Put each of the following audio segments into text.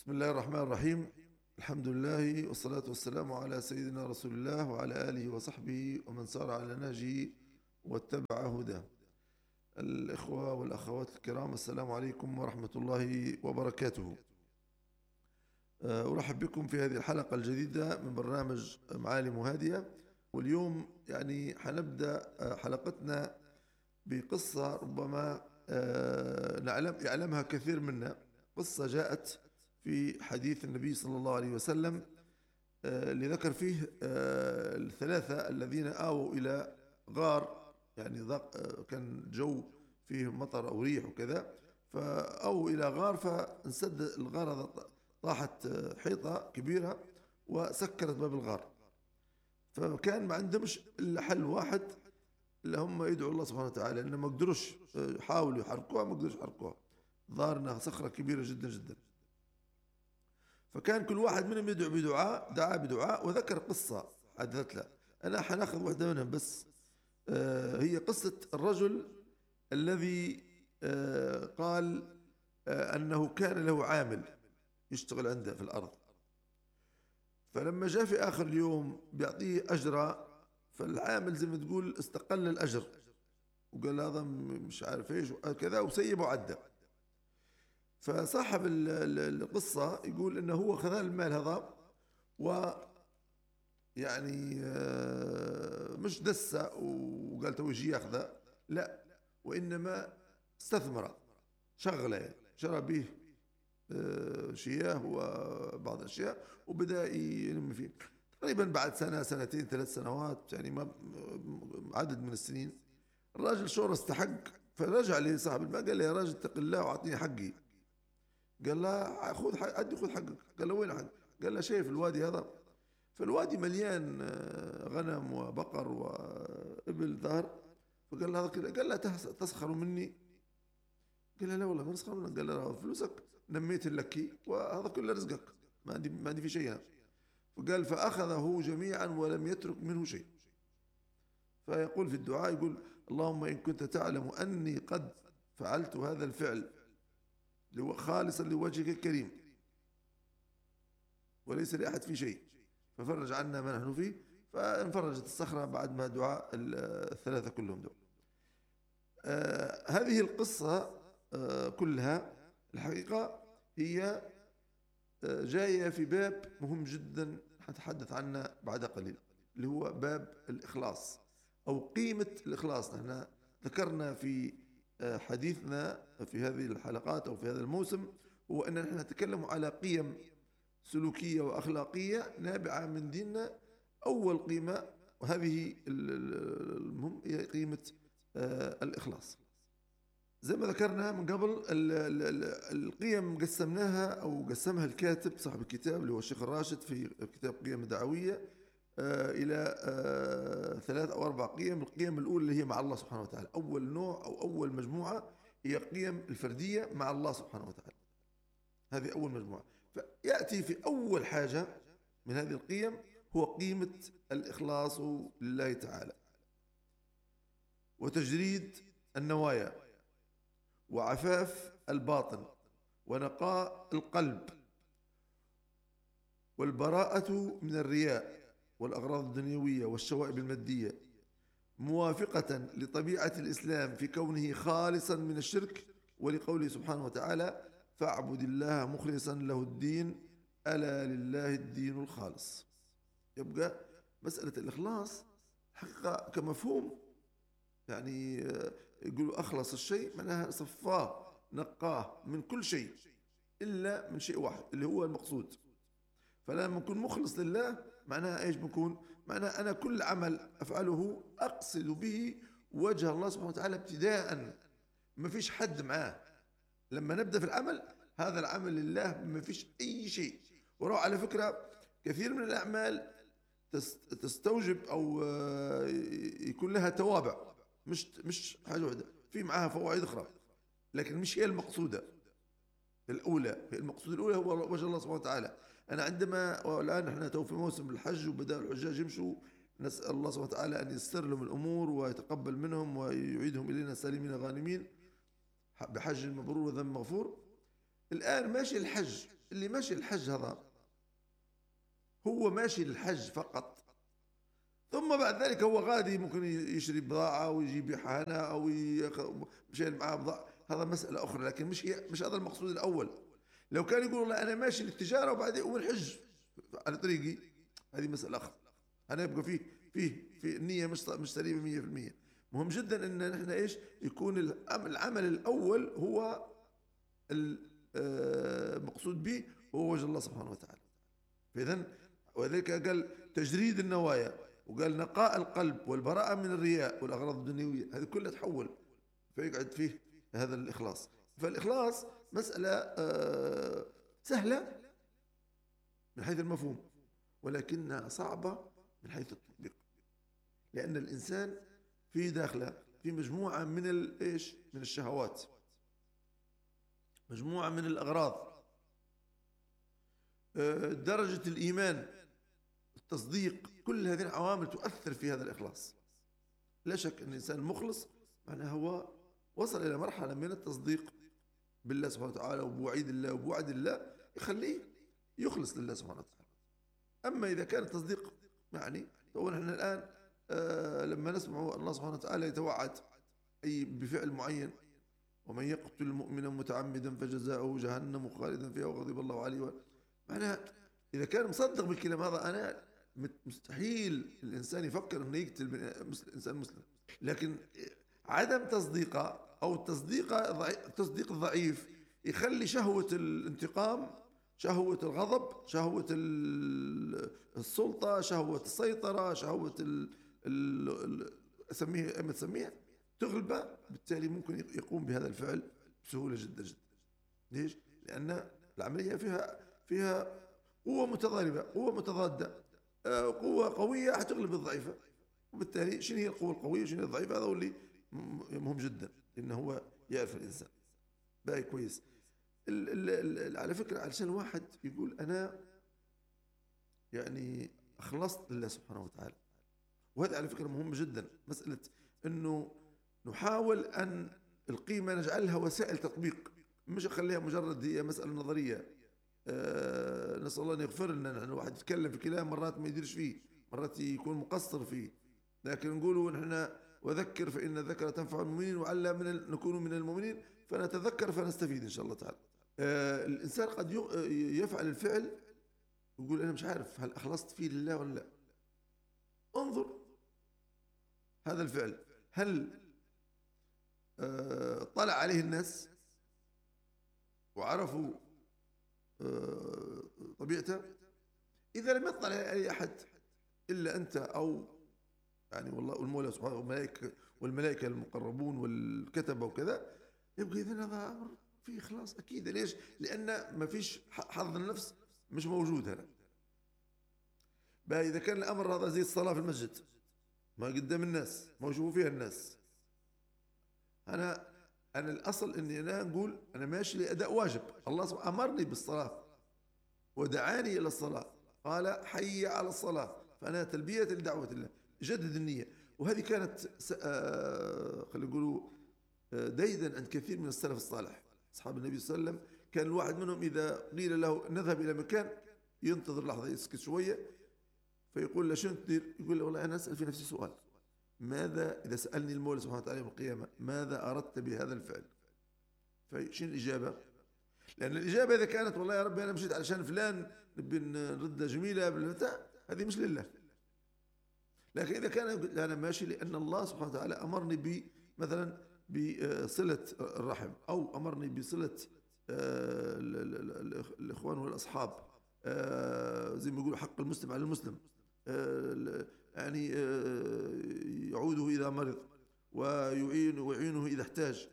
بسم الله الرحمن الرحيم. الحمد لله والصلاة والسلام على سيدنا رسول الله وعلى آله وصحبه ومن سار على نهجه واتبع هداه. الإخوة والأخوات الكرام، السلام عليكم ورحمة الله وبركاته. أرحب بكم في هذه الحلقة الجديدة من برنامج معالم هادية. واليوم حنبدأ حلقتنا بقصة ربما يعلمها كثير منا. قصة جاءت في حديث النبي صلى الله عليه وسلم، اللي ذكر فيه الثلاثة الذين آووا إلى غار، كان جو فيه مطر أو ريح وكذا، فآووا إلى غار فانسد الغار هذا، طاحت حيطة كبيرة وسكرت باب الغار. فكان ما عندهمش إلا حل واحد، اللي هم يدعوا الله سبحانه وتعالى، لأنه ما قدروش، حاولوا يحركوها ما قدروش يحركوها، ظهرنا صخرة كبيرة جدا جدا. فكان كل واحد منهم يدعو بدعاء، دعا بدعاء وذكر قصة حدثت له. أنا حناخذ واحدة منهم بس. هي قصة الرجل الذي قال أنه كان له عامل يشتغل عنده في الأرض، فلما جاء في آخر اليوم بيعطيه أجرة، فالعامل زي ما تقول استقل الأجر وقال هذا مش عارف ايش كذا وسيبه وعدى. فصاحب القصة يقول انه هو خذ المال هذا و يعني مش دسه وقال تو يجي ياخذه، لا، وانما استثمر، شغله، شرى به شياه وبعض الاشياء وبدا ينمي فيه. تقريبا بعد سنة سنتين 3 سنوات، يعني ما عدد من السنين، الراجل شعور استحق، فرجع لصاحب المال قال له يا راجل اتق الله واعطيني حقي. قال له خذ خذ حقك. قال له وين حق؟ قال له شايف الوادي هذا؟ فالوادي مليان غنم وبقر وإبل ظهر. فقال له هذا كله. قال له تسخر مني؟ قال له لا والله ما نسخر منك. قال له فلوسك نميت لك وهذا كله رزقك، ما عندي في شيء. فقال فأخذه جميعا ولم يترك منه شيء. فيقول في الدعاء، يقول اللهم إن كنت تعلم أني قد فعلت هذا الفعل خالصا لوجهك الكريم وليس لأحد في شيء، ففرج عنا ما نحن فيه. فانفرجت الصخرة بعد ما دعاء الثلاثة كلهم دول. هذه القصة كلها الحقيقة هي جاية في باب مهم جدا حنتحدث عنه بعد قليل، اللي هو باب الإخلاص أو قيمة الإخلاص. نحن ذكرنا في حديثنا في هذه الحلقات أو في هذا الموسم هو أننا نحن نتكلم على قيم سلوكية وأخلاقية نابعة من ديننا. أول قيمة، وهذه المهم، هي قيمة الإخلاص. زي ما ذكرنا من قبل، القيم قسمناها أو قسمها الكاتب صاحب الكتاب اللي هو الشيخ الراشد في كتاب قيم الدعوية إلى 3 أو 4 قيم. القيم الأولى اللي هي مع الله سبحانه وتعالى، أول نوع أو أول مجموعة هي قيم الفردية مع الله سبحانه وتعالى، هذه أول مجموعة. فيأتي في أول حاجة من هذه القيم هو قيمة الإخلاص لله تعالى، وتجريد النوايا، وعفاف الباطن، ونقاء القلب، والبراءة من الرياء والأغراض الدنيوية والشوائب المادية، موافقة لطبيعة الإسلام في كونه خالصا من الشرك، ولقوله سبحانه وتعالى فاعبد الله مخلصا له الدين ألا لله الدين الخالص. يبقى مسألة الإخلاص حقيقة كمفهوم، يعني يقولوا أخلص الشيء معناها صفاه نقاه من كل شيء إلا من شيء واحد اللي هو المقصود. فلما نكون مخلص لله معناها ايش بكون؟ معناها انا كل عمل افعله اقصد به وجه الله سبحانه وتعالى ابتداء، ما فيش حد معاه. لما نبدا في العمل، هذا العمل لله ما فيش اي شيء وراه. على فكره كثير من الاعمال تستوجب او يكون لها توابع، مش حاجه واحده، في معها فوائد اخرى، لكن مش هي المقصوده الأولى. المقصود الأولى هو وجه الله سبحانه وتعالى. أنا عندما، والآن نحن تو في موسم الحج وبدأ الحجاج يمشوا، نسأل الله سبحانه وتعالى أن ييسر لهم الأمور ويتقبل منهم ويعيدهم إلينا سالمين غانمين بحج مبرور وذنب مغفور. الآن ماشي الحج اللي ماشي الحج هذا هو ماشي للحج فقط، ثم بعد ذلك هو غادي ممكن يشري بضاعة ويجي يبيعها هنا أو يشيل معاه بضاعة، هذا مسألة أخرى، لكن مش هذا المقصود الأول. لو كان يقول والله أنا ماشي للتجارة وبعدين والحج على طريقي، هذه مسألة أخرى، أنا يبقى في النية مش سليمة 100%. مهم جدا أن نحن إيش يكون العمل الأول هو المقصود به هو وجه الله سبحانه وتعالى. فإذا وذلك قال تجريد النوايا، وقال نقاء القلب والبراءة من الرياء والأغراض الدنيوية، هذه كلها تحول فيقعد فيه هذا الإخلاص. فالإخلاص مسألة سهلة من حيث المفهوم، ولكنها صعبة من حيث التطبيق، لأن الإنسان في داخله في مجموعة من إيش؟ من الشهوات، مجموعة من الأغراض، درجة الإيمان، التصديق، كل هذه العوامل تؤثر في هذا الإخلاص. لا شك أن الإنسان المخلص معناه هو وصل إلى مرحلة من التصديق بالله سبحانه وتعالى وبوعيد الله وبوعد الله يخليه يخلص لله سبحانه وتعالى. أما إذا كان التصديق يعني فهو نحن الآن لما نسمع الله سبحانه وتعالى يتوعد أي بفعل معين، ومن يقتل مؤمنا متعمدا فجزاؤه جهنم خالدا فيها وغضب الله عليه، معناها إذا كان مصدق بالكلام هذا أنا مستحيل الإنسان يفكر أنه يقتل إنسان مسلم. لكن عدم تصديقه أو التصديق الضعيف يخلي شهوة الانتقام، شهوة الغضب، شهوة السلطة، شهوة السيطرة، شهوة أسميها أما تسميها تغلبه، بالتالي ممكن يقوم بهذا الفعل بسهولة جدا جدا. ليش؟ لأن العملية فيها قوة متضاربة، قوة متضادة، قوة قوية حتغلب الضعيفة، وبالتالي شنو هي القوة القوية وشنو هي الضعيفة، هذا هو اللي مهم جدا إنه هو يعرف الإنسان. باقي كويس. على فكرة علشان واحد يقول أنا يعني أخلصت لله سبحانه وتعالى، وهذا على فكرة مهم جدا، مسألة إنه نحاول أن القيمة نجعلها وسائل تطبيق، مش أخليها مجرد هي مسألة نظرية. نسأل الله أن يغفر لنا، نحن الواحد يتكلم في كلام مرات ما يديرش فيه، مرات يكون مقصر فيه، لكن نقولوا نحن وذكر فإن الذكر تنفع المؤمنين وعلى نكون من المؤمنين فنتذكر فنستفيد إن شاء الله تعالى. الإنسان قد يفعل الفعل يقول أنا مش عارف هل أخلصت فيه لله ولا لا. انظر هذا الفعل هل طلع عليه الناس وعرفوا طبيعته؟ إذا لم يطلع عليه أحد إلا أنت أو يعني والله المولى سبحانه والملائكة المقربون والكتبة وكذا، يبقى إذن هذا أمر فيه إخلاص أكيد. ليش؟ لأن ما فيش حظ النفس مش موجود هنا. بقى إذا كان الأمر هذا زي الصلاة في المسجد ما قدام الناس ما يشوفوا فيها الناس، أنا الأصل إني أنا نقول أنا ماشي لأداء واجب، الله سبحانه أمرني بالصلاة ودعاني إلى الصلاة، قال حي على الصلاة، فأنا تلبية لدعوة الله، جدد النية. وهذه كانت خلينا نقولوا ديدا عند كثير من السلف الصالح أصحاب النبي صلى الله عليه وسلم. كان الواحد منهم إذا قيل له نذهب إلى مكان ينتظر لحظة يسكت شوية فيقول له شنو تدير؟ يقول له والله أنا أسأل في نفسي سؤال، ماذا إذا سألني المولى سبحانه وتعالى يوم القيامة ماذا أردت بهذا الفعل؟ فشنو الإجابة؟ لأن الإجابة إذا كانت والله يا ربي أنا مشيت علشان فلان نبي نرد جميلة بالبتاع، هذه مش لله. لكن إذا كان أنا ماشي لأن الله سبحانه وتعالى أمرني مثلا بصلة الرحم، أو أمرني بصلة الإخوان والأصحاب، زي ما يقولوا حق المسلم على المسلم، يعني يعوده إذا مرض ويعينه إذا احتاج،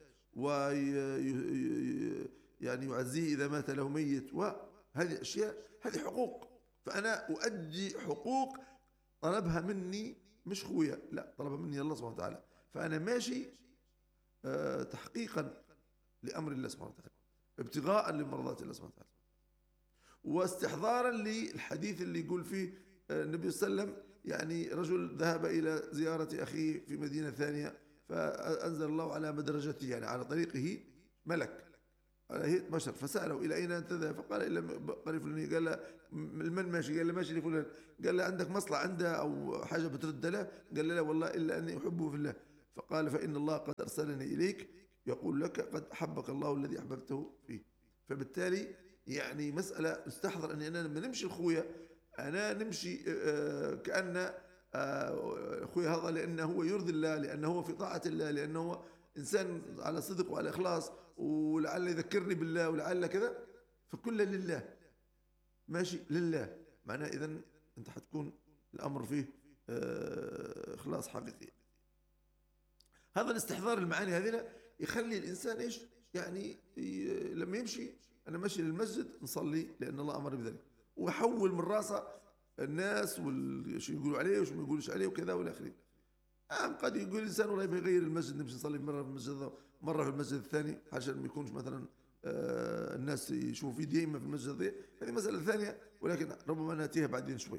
يعني يعزيه إذا مات له ميت، وهذه أشياء هذه حقوق، فأنا أؤدي حقوق طلبها مني مش خويا، لا طلبها مني الله سبحانه وتعالى، فأنا ماشي تحقيقا لأمر الله سبحانه وتعالى، ابتغاء لمرضات الله سبحانه وتعالى، واستحضارا للحديث اللي يقول فيه النبي صلى الله عليه وسلم يعني رجل ذهب إلى زيارة أخيه في مدينة ثانية فأنزل الله على مدرجته يعني على طريقه ملك على هيئة بشر، فسأله إلى أين أنت ذاهب؟ فقال إلى قرية فلانية. قال له من ماشي؟ قال له ماشي لفلان. قال له عندك مصلحة عنده أو حاجة بترد له؟ قال له لا والله إلا أني أحبه في الله. فقال فإن الله قد أرسلني إليك يقول لك قد أحبك الله الذي أحببته فيه. فبالتالي يعني مسألة استحضر أني أنا لما نمشي لخويا أنا نمشي كأن أخوي هذا لأنه هو يرضي الله، لأنه هو في طاعة الله، لأنه هو إنسان على صدق وعلى إخلاص، ولعل يذكرني بالله ولعل كذا، فكل لله ماشي لله. معناه إذن أنت حتكون الأمر فيه إخلاص حقيقي. هذا الاستحضار المعاني هذه يخلي الإنسان إيش يعني لما يمشي أنا ماشي للمسجد نصلي لأن الله أمر بذلك، ويحول من راسه الناس وشو يقولوا عليه وشو ما يقولوش عليه وكذا والى اخره. قد يقول الانسان والله يبغى يغير المسجد، نمشي نصلي مره في المسجد مره في المسجد الثاني عشان ما يكونش مثلا الناس يشوفوا فيه دائما في المسجد ذي، هذه مساله ثانيه ولكن ربما ناتيها بعدين شوي.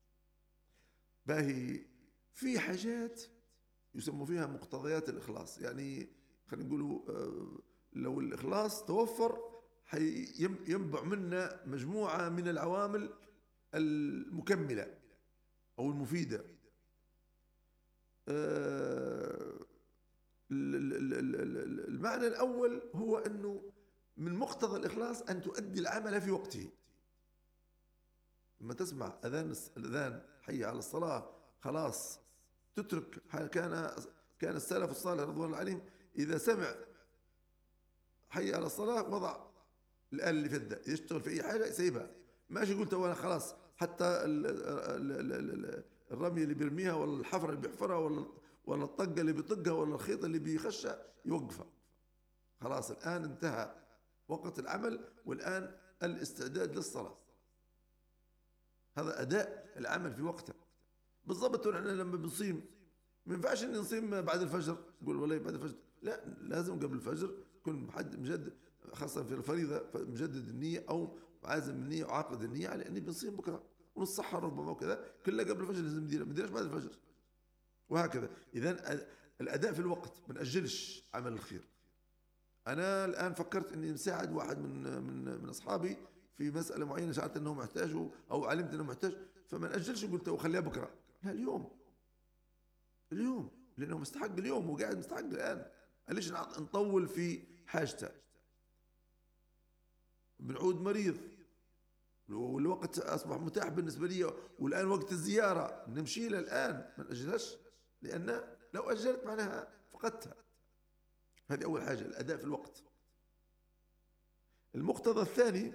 باهي في حاجات يسموا فيها مقتضيات الاخلاص، يعني خلينا نقولوا لو الاخلاص توفر ينبع منا مجموعه من العوامل المكملة أو المفيدة. المعنى الأول هو أنه من مقتضى الإخلاص أن تؤدي العمل في وقته. لما تسمع الأذان حي على الصلاة خلاص تترك. كان السلف الصالح رضوان الله عليهم إذا سمع حي على الصلاة وضع الآلة اللي فدة يشتغل في أي حاجة يسيبها، ماشي يقول تو أنا خلاص حتى الرمية اللي بيرميها ولا الحفرة اللي بيحفرها ولا الطقة اللي بيطقها ولا الخيط اللي بيخشها يوقفها. خلاص الآن انتهى وقت العمل والآن الاستعداد للصلاة. هذا أداء العمل في وقته بالضبط. نحن لما بنصيم ما ينفعش إن نصيم بعد الفجر نقول والله بعد الفجر، لا لازم قبل الفجر كل حد مجدد، خاصة في الفريضة مجدد النية أو عازم النية وعاقد النية على اني بنصيم بكره ونصحى ربما وكذا، كله قبل الفجر لازم نديرها، ما نديرهاش بعد الفجر وهكذا. اذا الاداء في الوقت، ما ناجلش عمل الخير. انا الان فكرت اني مساعد واحد من اصحابي في مساله معينه شعرت انه محتاج او علمت انه محتاج، فما ناجلش قلت خليها بكره، لا اليوم لانه مستحق اليوم وقاعد مستحق الان. ليش نطول في حاجته؟ بنعود مريض والوقت أصبح متاح بالنسبة لي والآن وقت الزيارة نمشي له الآن ما نأجلش، لأن لو أجلت معناها فقدتها. هذه أول حاجة الأداء في الوقت. المقتضى الثاني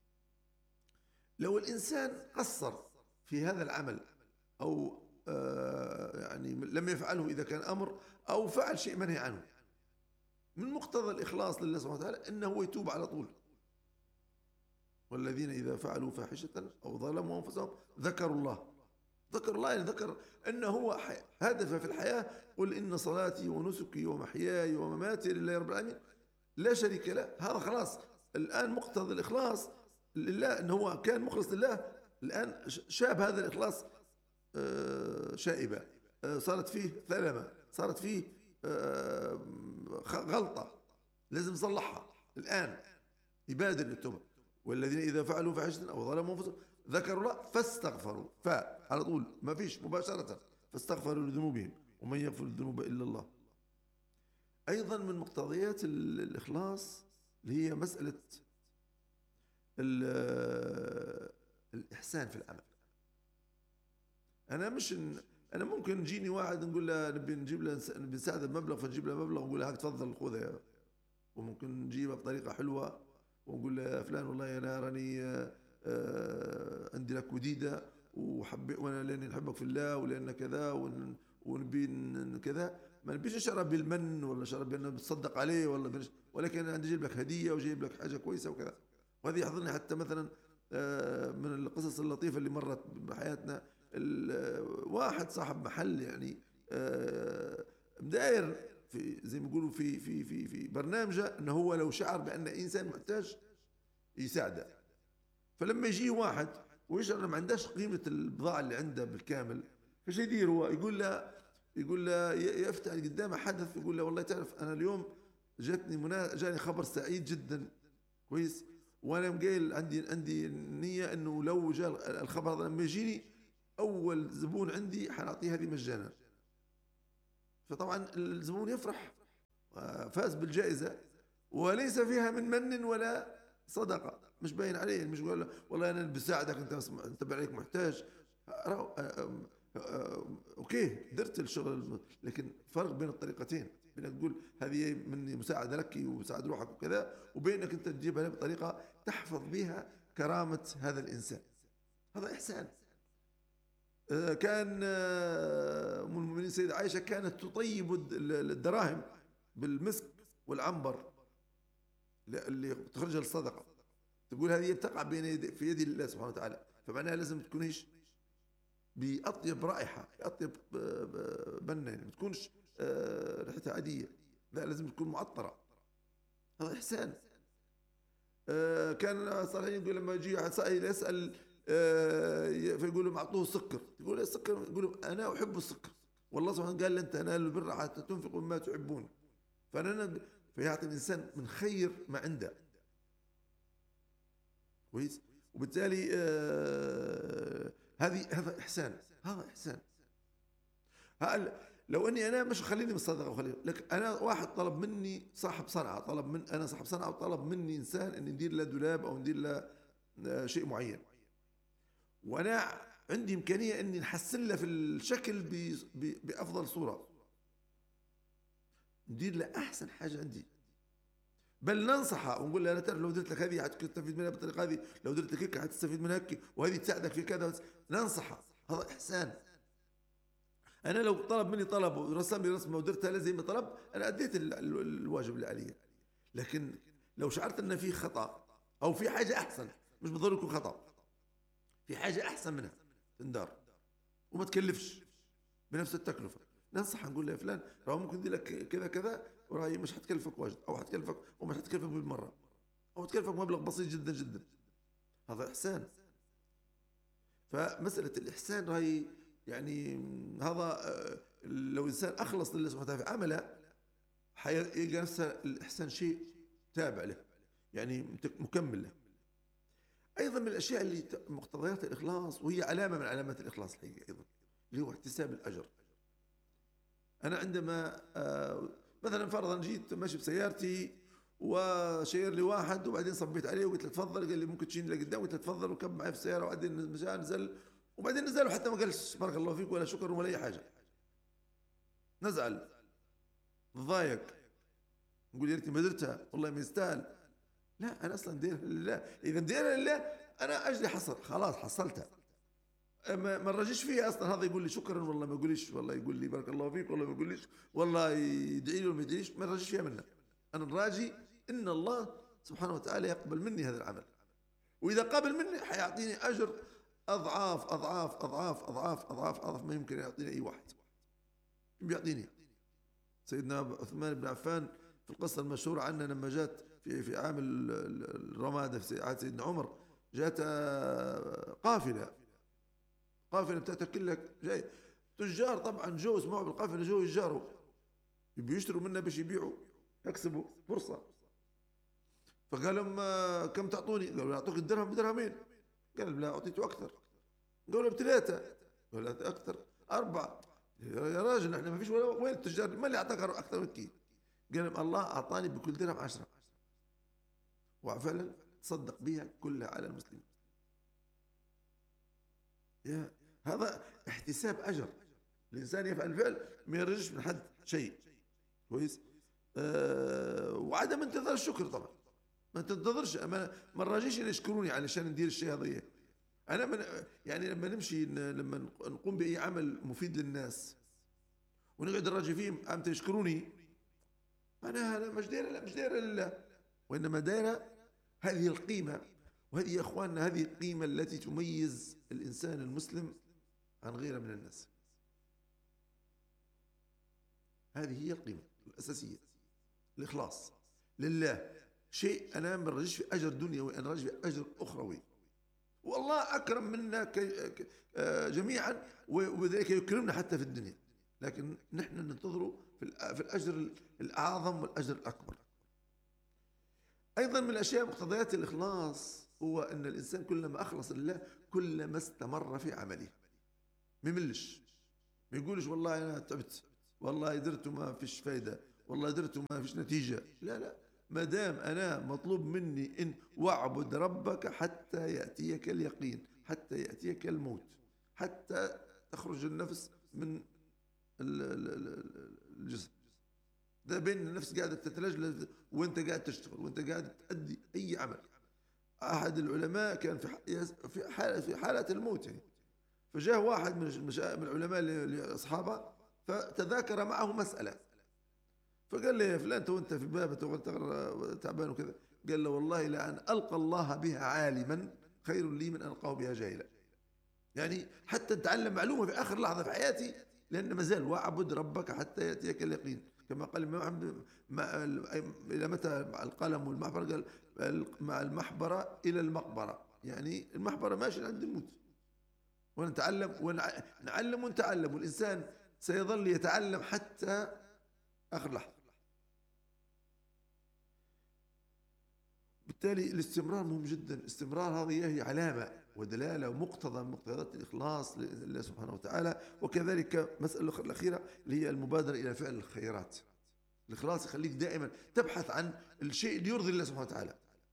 لو الإنسان قصر في هذا العمل أو يعني لم يفعله إذا كان أمر أو فعل شيء منهي عنه، من مقتضى الإخلاص لله سبحانه وتعالى أنه يتوب على طول. والذين إذا فعلوا فاحشة أو ظلموا أنفسهم ذكروا الله يعني ذكر أنه هو هدف في الحياة. قل إن صلاتي ونسكي ومحياي ومماتي لله رب العالمين لا شريك له. هذا خلاص الآن مقتضى الإخلاص لله، أنه هو كان مخلص لله، الآن شاب هذا الإخلاص شائبة، صارت فيه ثلمة، صارت فيه غلطة لازم يصلحها الآن، يبادر للتوبة. والذين إذا فعلوا فاحشة أو ظلموا أنفسهم ذكروا الله فاستغفروا، على طول ما فيش مباشرة، فاستغفروا لذنوبهم ومن يغفر الذنوب إلا الله. أيضا من مقتضيات الإخلاص اللي هي مسألة الإحسان في العمل. أنا ممكن نجيني واحد نقول له نبي نجيب له نبي نساعده بمبلغ، فنجيب له مبلغ ونقول له هاك تفضل خذها، وممكن نجيبها بطريقة حلوة ونقول له يا فلان والله أنا راني عندي لك وديدة وأنا لأني نحبك في الله ولأن كذا ونبي كذا، ما نبيش نشرب بالمن ولا نشرب بأنه بتصدق عليه ولكن أنا عندي أجيب لك هدية وجايب لك حاجة كويسة وكذا. وهذه يحضرني حتى مثلا من القصص اللطيفة اللي مرت بحياتنا. واحد صاحب محل يعني مداير في زي ما يقولوا في برنامجه انه هو لو شعر بان انسان محتاج يساعده، فلما يجي واحد ويشعر انه ما عندهش قيمه البضاعه اللي عنده بالكامل، ايش يدير هو؟ يقول له يفتح قدامه حدث، يقول له والله تعرف انا اليوم جاني خبر سعيد جدا كويس. وانا مقايل عندي نيه انه لو جاء الخبر هذا لما يجيني اول زبون عندي حنعطيه هذه مجانا. فطبعا الزبون يفرح، فاز بالجائزه وليس فيها من ولا صدقه، مش باين عليه، مش يقول والله انا بساعدك انت عليك محتاج. اوكي درت الشغل، لكن فرق بين الطريقتين، بينك تقول هذه مني مساعده لك ومساعد روحك وكذا، وبين انك انت تجيبها بطريقه تحفظ بها كرامه هذا الانسان. هذا احسان. كان ام المؤمنين سيدة عائشه كانت تطيب الدراهم بالمسك والعنبر اللي تخرجها للصدقه، تقول هذه تقع في يد الله سبحانه وتعالى، فمعناها لازم تكون ايش؟ بأطيب رائحة، بأطيب بنة، يعني ما تكونش ريحتها عادية، لا لازم تكون معطرة. هذا إحسان. كان صالحين يقول لما يجي واحد سائل يسأل فيقول لهم أعطوه سكر، يقول السكر، يقول أنا أحب السكر، والله سبحانه قال لن تنالوا البر حتى تنفقوا مما تحبون. فيعطي الإنسان من خير ما عنده، كويس. وبالتالي هذا إحسان، هذا إحسان. لو أني أنا مش خليني بالصدقة وخليني، لك أنا واحد طلب مني صاحب صنعة، أنا صاحب صنعة وطلب مني إنسان أن ندير له دولاب أو ندير له شيء معين، وأنا عندي إمكانية أني نحسن له في الشكل بأفضل صورة، ندير له أحسن حاجة عندي، بل ننصحه ونقول له لا تعرف لو درت لك هذه حتستفيد منها بالطريقه هذه، لو درت لك هيك حتستفيد من هيك، وهذه تساعدك في كذا. ننصحه، هذا احسان. انا لو طلب مني طلب ورسم لي رسمه ودرتها له زي ما طلب، انا اديت الواجب اللي علي. لكن لو شعرت ان في خطا او في حاجه احسن، مش بالضروره يكون خطا، في حاجه احسن منها تندار وما تكلفش بنفس التكلفه، ننصح نقول له يا فلان راه ممكن ندير لك كذا كذا، وراهي مش حتكلفك واجد، او حتكلفك ومش حتكلفك بالمره، او تكلفك مبلغ بسيط جدا جدا. هذا احسان. فمساله الاحسان راهي يعني هذا لو انسان اخلص لله سبحانه وتعالى في عمله حيلقى نفسه الاحسان شيء تابع له، يعني مكمل له. ايضا من الاشياء اللي مقتضيات الاخلاص، وهي علامه من علامات الاخلاص الحقيقه ايضا، اللي هو احتساب الاجر. أنا عندما مثلا فرضا جيت ماشي بسيارتي وشير لي واحد وبعدين صبيت عليه وقلت له تفضل، قال لي ممكن تجيني لقدام، قلت له تفضل وركب معي في السيارة، وبعدين نزل، وبعدين نزل وحتى ما قالش بارك الله فيك ولا شكرا ولا أي حاجة، نزعل نضايق نقول يا ريتني ما درتها والله ما يستاهل. لا أنا أصلا ديرها لله، إذا ديرها لله أنا أجري حصل، خلاص حصلتها، ما نراجعش فيها اصلا. هذا يقول لي شكرا والله ما يقوليش، والله يقول لي بارك الله فيك والله ما يقوليش، والله يدعي لي ولا ما يدعيش، ما نراجعش فيها منه. انا نراجي ان الله سبحانه وتعالى يقبل مني هذا العمل، واذا قبل مني حيعطيني اجر اضعاف اضعاف اضعاف اضعاف اضعاف اضعاف ما يمكن يعطيني اي واحد بيعطيني. سيدنا عثمان بن عفان في القصه المشهوره عنه لما جات في عام الرماده في عهد سيدنا عمر، جات قافله بتاعتها كلها جاي تجار، طبعا جو اسمعوا بالقافله، جو يجاروا بيشتروا منها باش يبيعوا يكسبوا فرصه. فقال لهم كم تعطوني؟ قالوا اعطوك الدرهم بدرهمين. قال لا اعطيته اكثر. قالوا بثلاثه. قال لا اكثر، اربعه. يا راجل احنا ما فيش وين التجار، ما اللي اعطاك اكثر من كي؟ قال لهم الله اعطاني بكل درهم 10، وفعلا تصدق بها كلها على المسلمين. هذا احتساب اجر، الانسان يفعل الفعل ما يرجش من حد شيء، كويس. وعدم انتظار الشكر، طبعا ما تنتظرش، ما نراجيش ان يشكروني علشان ندير الشيء هذا. انا يعني لما نمشي لما نقوم باي عمل مفيد للناس ونقعد نراجع فيهم امتى يشكروني، معناها انا مش دايره لله، وانما دايره هذه القيمه. وهذه يا اخواننا هذه القيمه التي تميز الانسان المسلم عن غيره من الناس. هذه هي القيمه الاساسيه، الاخلاص لله. شيء انا ما نرجش في اجر دنيوي، انا راجع في اجر اخروي، والله اكرم منا جميعا، وبذلك يكرمنا حتى في الدنيا، لكن نحن ننتظره في الاجر الاعظم والاجر الاكبر. أيضا من الأشياء مقتضيات الإخلاص هو أن الإنسان كلما أخلص لله كلما استمر في عمله، ما يملش، ما يقولش والله أنا تعبت، والله درت وما فيش فايدة، والله درت وما فيش نتيجة. لا لا، ما دام أنا مطلوب مني إن واعبد ربك حتى يأتيك اليقين، حتى يأتيك الموت، حتى تخرج النفس من الجسم. ده بين النفس قاعدة تتلجلج وانت قاعد تشتغل وانت قاعد تأدي أي عمل. أحد العلماء كان في حالة الموت يعني، فجاء واحد من العلماء لأصحابه فتذاكر معه مسألة، فقال لي يا فلان تو أنت في باب تعبان وكذا، قال له والله لأن ألقى الله بها عالما خير لي من أن ألقاه بها جاهلا. يعني حتى نتعلم معلومة في آخر لحظة في حياتي، لأن ما زال واعبد ربك حتى يأتيك اليقين، كما قال الإمام أحمد إلى متى القلم والمحبرة؟ قال مع المحبرة إلى المقبرة، يعني المحبرة ماشي عند الموت، ونتعلم ونعلم ونتعلم، والإنسان سيظل يتعلم حتى آخر لحظة. بالتالي الاستمرار مهم جدا، الاستمرار هذه هي علامة ودلالة ومقتضى من مقتضيات الإخلاص لله سبحانه وتعالى. وكذلك مسألة الأخيرة اللي هي المبادرة إلى فعل الخيرات. الإخلاص يخليك دائما تبحث عن الشيء اللي يرضي الله سبحانه وتعالى.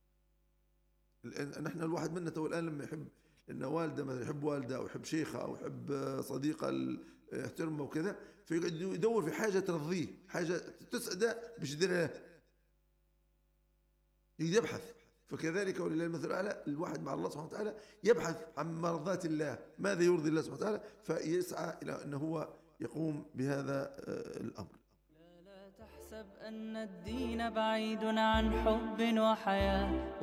نحن الواحد منا تو الآن لما يحب إن والده مثلا يحب والده أو يحب شيخه أو يحب صديقه يحترمه وكذا، فيقعد يدور في حاجة ترضيه، حاجة تسعده باش يديرها، يبحث. فكذلك ولله المثل الأعلى، الواحد مع الله سبحانه وتعالى يبحث عن مرضات الله، ماذا يرضي الله سبحانه وتعالى، فيسعى إلى أنه هو يقوم بهذا الأمر. لا تحسب أن الدين بعيد عن حب وحياة.